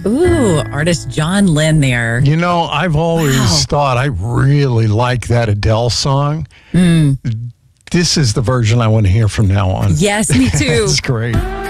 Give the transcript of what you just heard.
Ooh, artist John Lynn there. You know, I've always thought I really like that Adele song. This is the version I want to hear from now on. Yes, me too. It's great.